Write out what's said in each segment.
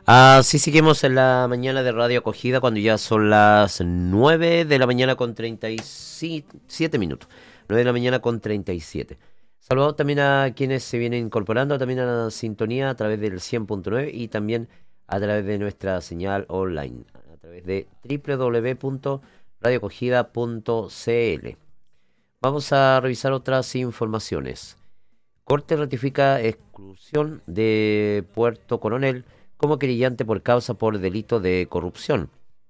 Así seguimos en la mañana de Radio Acogida cuando ya son las 9 de la mañana con 37 minutos. 9 de la mañana con 37. Saludamos también a quienes se vienen incorporando también a la sintonía a través del 100.9 y también a través de nuestra señal online, a través de www.radioacogida.cl. Vamos a revisar otras informaciones. Corte ratifica exclusión de Puerto Coronel como querellante por causa por delito de corrupción.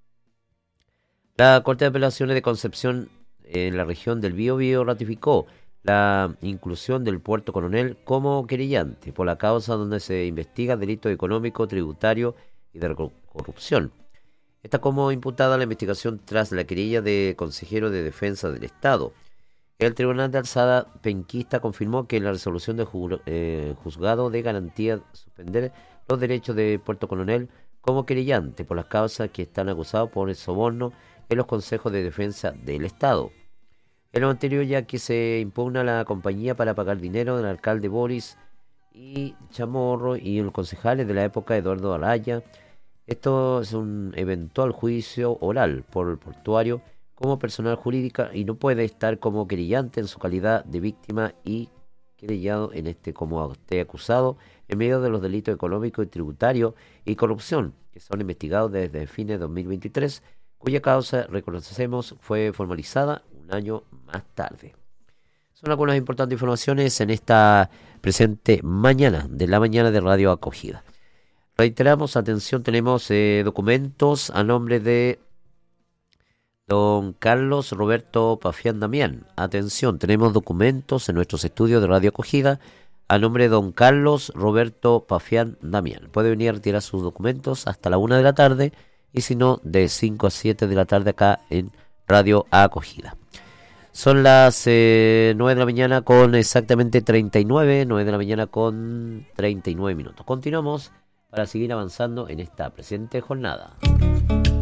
La Corte de Apelaciones de Concepción en la región del Biobío ratificó la inclusión del Puerto Coronel como querellante por la causa donde se investiga delito económico, tributario y de corrupción. Está como imputada la investigación tras la querella de consejero de defensa del Estado. El Tribunal de Alzada Penquista confirmó que la resolución del juzgado de garantía suspender los derechos de Puerto Coronel como querellante por las causas que están acusados por el soborno en los consejos de defensa del Estado. En lo anterior, ya que se impugna a la compañía para pagar dinero del alcalde Boris y Chamorro y los concejales de la época Eduardo Araya. Esto es un eventual juicio oral por el portuario como personal jurídica y no puede estar como querellante en su calidad de víctima y querellado en como esté acusado en medio de los delitos económicos y tributarios y corrupción que son investigados desde fines de 2023, cuya causa, reconocemos, fue formalizada un año más tarde. Son algunas importantes informaciones en esta presente mañana de la mañana de Radio Acogida. Reiteramos, atención, tenemos documentos a nombre de don Carlos Roberto Pafián Damián. Atención, tenemos documentos en nuestros estudios de Radio Acogida a nombre de don Carlos Roberto Pafián Damián. Puede venir a retirar sus documentos hasta la 1 de la tarde y si no, de 5 a 7 de la tarde acá en Radio Acogida. Son las 9 de la mañana con exactamente 9 de la mañana con 39 minutos. Continuamos para seguir avanzando en esta presente jornada.